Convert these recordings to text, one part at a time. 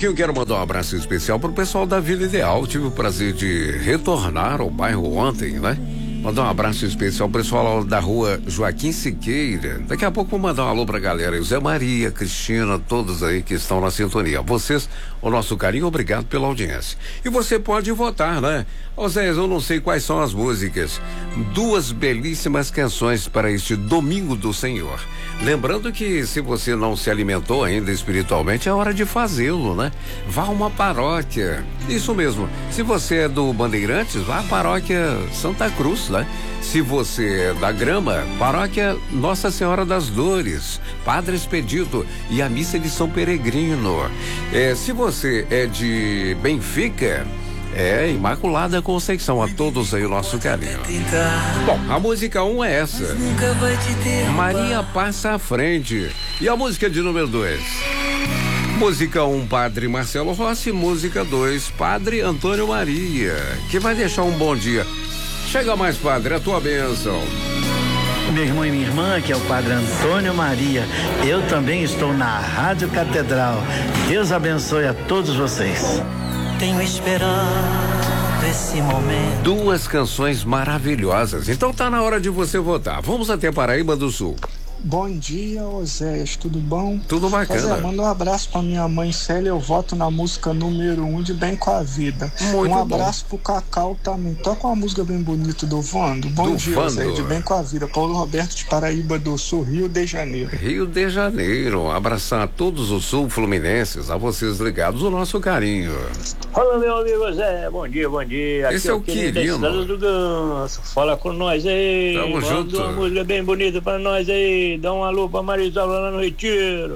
aqui eu quero mandar um abraço especial pro pessoal da Vila Ideal. Tive o prazer de retornar ao bairro ontem, né? Mandar um abraço especial pro pessoal da rua Joaquim Siqueira. Daqui a pouco vou mandar um alô pra galera. Zé Maria, Cristina, todos aí que estão na sintonia. Vocês, o nosso carinho, obrigado pela audiência. E você pode votar, né? Ô Zé, eu não sei quais são as músicas. 2 belíssimas canções para este Domingo do Senhor. Lembrando que se você não se alimentou ainda espiritualmente, é hora de fazê-lo, né? Vá a uma paróquia. Isso mesmo. Se você é do Bandeirantes, vá à paróquia Santa Cruz, né? Se você é da Grama, paróquia Nossa Senhora das Dores, Padre Expedito e a missa de São Peregrino. Se você é de Benfica, Imaculada Conceição. A todos aí o nosso carinho. Bom, a música 1 é essa. Maria Passa à Frente. E a música de número 2? Música 1, Padre Marcelo Rossi. Música 2, Padre Antônio Maria, que vai deixar um bom dia. Chega mais, Padre, a tua bênção. Meu irmão e minha irmã, que é o Padre Antônio Maria. Eu também estou na Rádio Catedral. Deus abençoe a todos vocês. Tenho esperado esse momento. 2 canções maravilhosas. Então tá na hora de você votar. Vamos até Paraíba do Sul. Bom dia, Oséias, tudo bom? Tudo bacana. Manda um abraço pra minha mãe Célia, eu voto na música número 1 de Bem com a Vida. Muito abraço pro Cacau também. Toca uma música bem bonita do Vando. Bom dia, Oséias, de Bem com a Vida. Paulo Roberto de Paraíba do Sul, Rio de Janeiro. Rio de Janeiro. Abraçar a todos os sul-fluminenses, a vocês ligados, o nosso carinho. Fala, meu amigo Zé, bom dia, bom dia. Esse é o Quirino. Do Ganso. Fala com nós aí. Tamo junto. Manda uma música bem bonita pra nós aí. Dá um alô pra Marisola lá no Retiro.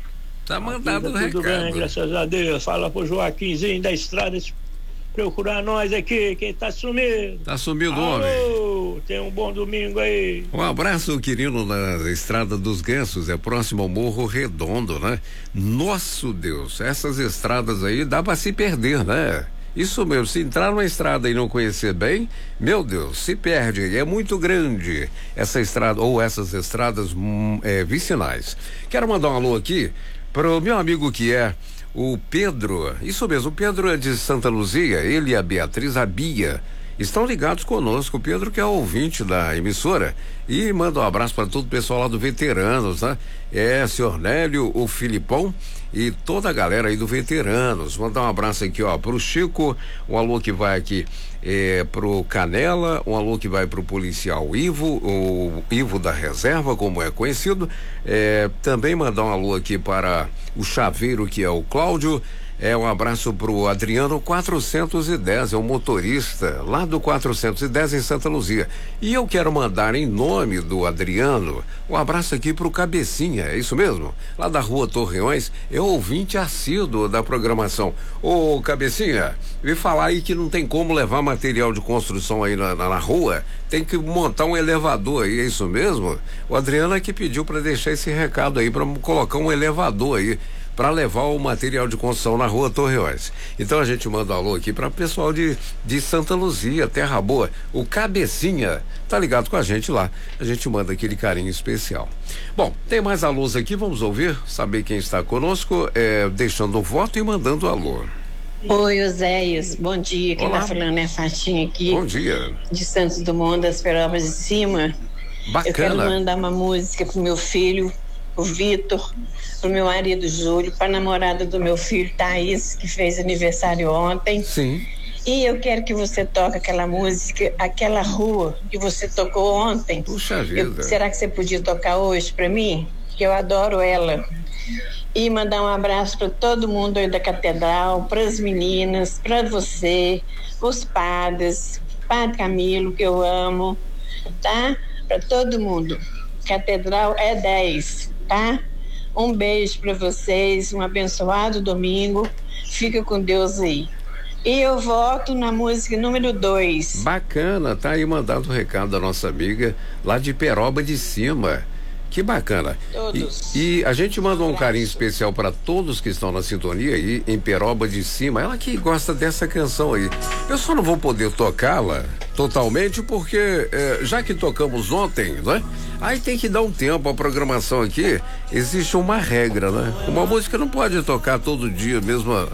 Tá mandado o recado. Tudo bem, graças a Deus. Fala pro Joaquimzinho da estrada procurar nós aqui, quem tá sumido. Tá sumido, homem. Tenha um bom domingo aí. Um abraço, Quirino, na Estrada dos Gansos, é próximo ao Morro Redondo, né? Nosso Deus, essas estradas aí dá pra se perder, né? Isso mesmo, se entrar numa estrada e não conhecer bem, meu Deus, se perde, é muito grande essa estrada, ou essas estradas vicinais. Quero mandar um alô aqui pro meu amigo que é o Pedro, isso mesmo, o Pedro é de Santa Luzia, ele e a Beatriz, a Bia, estão ligados conosco. O Pedro, que é ouvinte da emissora, e manda um abraço para todo o pessoal lá do Veteranos, né? Senhor Nélio, o Filipão e toda a galera aí do Veteranos. Mandar um abraço aqui, pro Chico, um alô que vai aqui pro Canela, um alô que vai pro policial Ivo, o Ivo da Reserva, como é conhecido. Também mandar um alô aqui para o chaveiro, que é o Cláudio. Um abraço pro Adriano 410, é um motorista lá do 410 em Santa Luzia. E eu quero mandar em nome do Adriano um abraço aqui pro Cabecinha, é isso mesmo? Lá da rua Torreões, é ouvinte assíduo da programação. Ô Cabecinha, vi falar aí que não tem como levar material de construção aí na rua, tem que montar um elevador aí, é isso mesmo? O Adriano é que pediu para deixar esse recado aí, para colocar um elevador aí, para levar o material de construção na rua Torreões. Então a gente manda um alô aqui para o pessoal de Santa Luzia, Terra Boa. O Cabecinha tá ligado com a gente lá. A gente manda aquele carinho especial. Bom, tem mais alôs aqui, vamos ouvir, saber quem está conosco, deixando o voto e mandando alô. Oi, Oséias, bom dia. Quem tá falando é Fatinha aqui. Bom dia. De Santos Dumont, das Perópolis de Cima. Bacana. Eu quero mandar uma música pro meu filho, o Vitor, pro meu marido Júlio, pra namorada do meu filho Thaís, que fez aniversário ontem. Sim. E eu quero que você toque aquela música, Aquela Rua, que você tocou ontem. Puxa vida. Será que você podia tocar hoje pra mim? Que eu adoro ela. E mandar um abraço para todo mundo aí da Catedral, para as meninas, para você, os padres, Padre Camilo, que eu amo, tá? Para todo mundo. Catedral é 10, tá? Um beijo para vocês, um abençoado domingo. Fica com Deus aí. E eu voto na música número 2. Bacana, tá aí mandado o recado da nossa amiga lá de Peroba de Cima. Que bacana. E a gente mandou um carinho especial para todos que estão na sintonia aí em Peroba de Cima. Ela que gosta dessa canção aí. Eu só não vou poder tocá-la totalmente porque já que tocamos ontem, né? Aí tem que dar um tempo. A programação aqui existe uma regra, né? Uma música não pode tocar todo dia mesmo